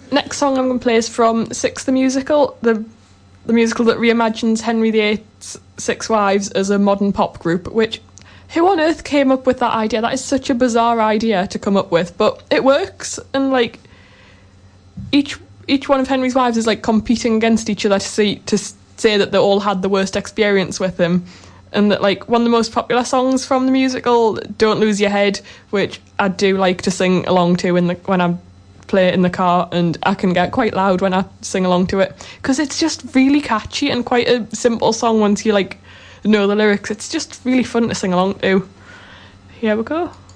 Next song I'm going to play is from Six the Musical, the musical that reimagines Henry VIII's Six Wives as a modern pop group, which, who on earth came up with that idea? That is such a bizarre idea to come up with, but it works, and like each one of Henry's wives is like competing against each other to say that they all had the worst experience with him. And that, like, one of the most popular songs from the musical, Don't Lose Your Head, which I do like to sing along to when I play it in the car, and I can get quite loud when I sing along to it, because it's just really catchy and quite a simple song once you, like, know the lyrics. It's just really fun to sing along to. Here we go.